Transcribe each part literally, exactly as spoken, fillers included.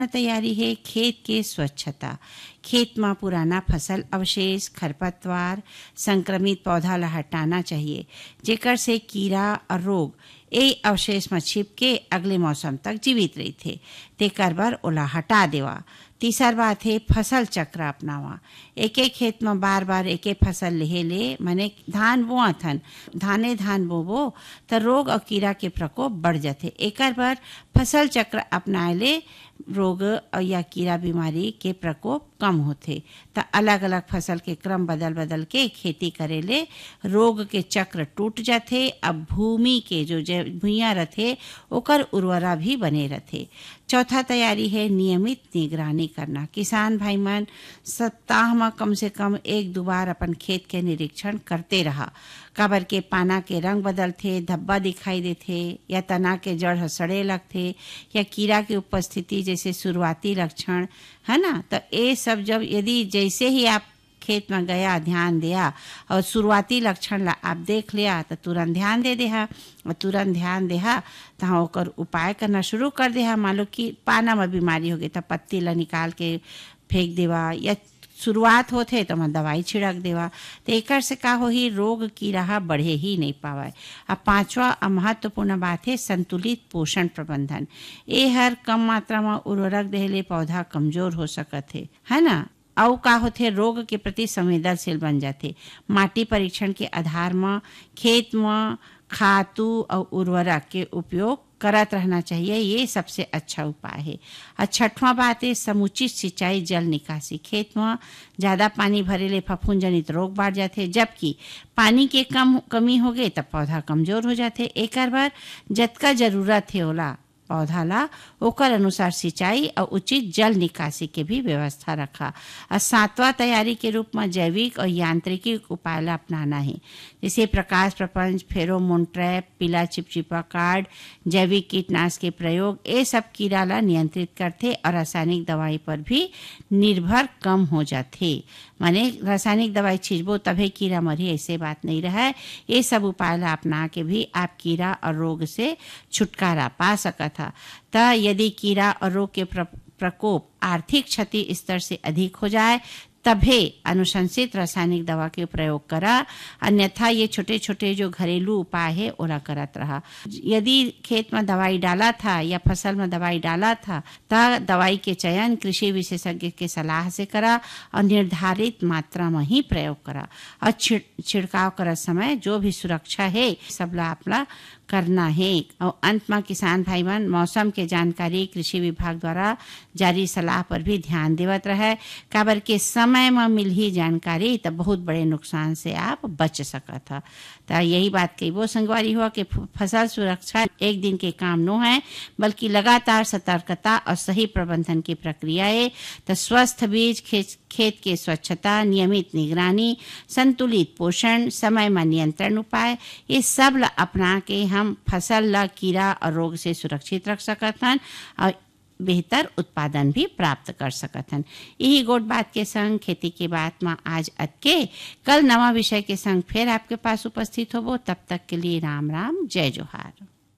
तैयारी है खेत के स्वच्छता। खेत में पुराना फसल अवशेष, खरपतवार, संक्रमित पौधा ला हटाना चाहिए, जेकर से कीड़ा और रोग ए अवशेष में छिप के अगले मौसम तक जीवित रही थे। तेकर बर ओला हटा देवा। तीसर बात है फसल चक्र अपनावा। एक एक खेत में बार बार एक एक फसल लेहे ले, माने धान बोआ थन, धाने धान बोबो तो रोग और कीड़ा के प्रकोप बढ़ जाते। एकर बर फसल चक्र अपनाए ले रोग या कीड़ा बीमारी के प्रकोप कम होते। तो अलग अलग फसल के क्रम बदल बदल के खेती करे ले रोग के चक्र टूट जाते। अब भूमि के जो भुइयां रथे ओकर उर्वरा भी बने रथे। चौथा तैयारी है नियमित निगरानी करना। किसान भाई मन सप्ताह में कम से कम एक दो बार अपन खेत के निरीक्षण करते रहा। काबर के पाना के रंग बदलते, धब्बा दिखाई देते, या तना के जड़ सड़े लगते, या कीड़ा की उपस्थिति जैसे शुरुआती लक्षण है ना। तो ये सब जब यदि जैसे ही आप खेत में गया, ध्यान दिया और शुरुआती लक्षण ला आप देख लिया तो तुरंत ध्यान दे देहा। और तुरंत ध्यान देहा तो ओकर उपाय करना शुरू कर देहा। मान लो कि पाना में बीमारी हो गई तो पत्ती ला निकाल के फेंक देवा, या शुरुआत होते तो मैं दवाई छिड़क देवा। तो एक से का हो ही रोग कीड़ा बढ़े ही नहीं पावे। अब पांचवा महत्वपूर्ण बात है संतुलित पोषण प्रबंधन। ये हर कम मात्रा में उर्वरक देले पौधा कमजोर हो सकत है, है ना। और का होते रोग के प्रति संवेदनशील बन जाते। माटी परीक्षण के आधार में खेत में खातु और उर्वरक के उपयोग करत रहना चाहिए। ये सबसे अच्छा उपाय है। और छठवां बात है समुचित सिंचाई जल निकासी। खेत में ज्यादा पानी भरे ले फफूंद जनित रोग बढ़ जाते, जबकि पानी के कम कमी हो गए तब पौधा कमजोर हो जाते। एक बार जतका जरूरत है ओला पौधा ला ओकर अनुसार सिंचाई और उचित जल निकासी के भी व्यवस्था रखा। और सातवां तैयारी के रूप में जैविक और यांत्रिकी उपाय ला अपनाना है, जैसे प्रकाश प्रपंच, फेरोमोन ट्रैप, पीला चिपचिपा कार्ड, जैविक कीटनाशक के प्रयोग। ये सब कीड़ा ला नियंत्रित करते और रासायनिक दवाई पर भी निर्भर कम हो जाते। माने रासायनिक दवाई छिड़बो तभी कीड़ा मरी, ऐसे बात नहीं रहा है। ये सब उपाय ला अपना के भी आप कीड़ा और रोग से छुटकारा पा सकता। तो यदि कीड़ा और रोग के प्रकोप आर्थिक क्षति स्तर से अधिक हो जाए तभी अनुशंसित रासायनिक दवा के प्रयोग करा, अन्यथा ये छोटे छोटे जो घरेलू उपाय है ओला करत रहा। यदि खेत में दवाई डाला था या फसल में दवाई डाला था तो दवाई के चयन कृषि विशेषज्ञ के सलाह से करा और निर्धारित मात्रा में ही प्रयोग करा। और छिड़काव करत समय जो भी सुरक्षा है सबला अपना करना है। और अंत में किसान भाई मन मौसम के जानकारी कृषि विभाग द्वारा जारी सलाह पर भी ध्यान देवत रहे। काबर के समय में मिल ही जानकारी तो बहुत बड़े नुकसान से आप बच सकत था। तो यही बात कही वो संगवारी हुआ कि फसल सुरक्षा एक दिन के काम नो है, बल्कि लगातार सतर्कता और सही प्रबंधन की प्रक्रिया है। तो स्वस्थ बीज, खेत खेत के स्वच्छता, नियमित निगरानी, संतुलित पोषण, समय में नियंत्रण उपाय, ये सब ला अपना के हम फसल ला कीड़ा और रोग से सुरक्षित रख सकत हन और बेहतर उत्पादन भी प्राप्त कर सकत हन। यही गोट बात के संग खेती के बात में आज अटके। कल नवा विषय के संग फिर आपके पास उपस्थित होबो। तब तक के लिए राम राम, जय जोहार।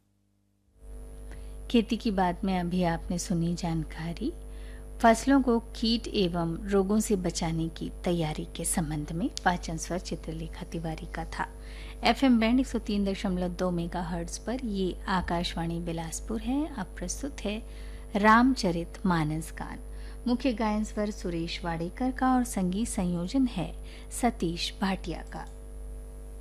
खेती की बात में अभी आपने सुनी जानकारी फसलों को कीट एवं रोगों से बचाने की तैयारी के संबंध में। वाचन स्वर चित्रलेखा तिवारी का था। एफएम बैंड एक सौ तीन दशमलव दो मेगाहर्ट्ज पर ये आकाशवाणी बिलासपुर है। अब प्रस्तुत है रामचरित मानस गान। मुख्य गायन स्वर सुरेश वाडेकर का और संगीत संयोजन है सतीश भाटिया का।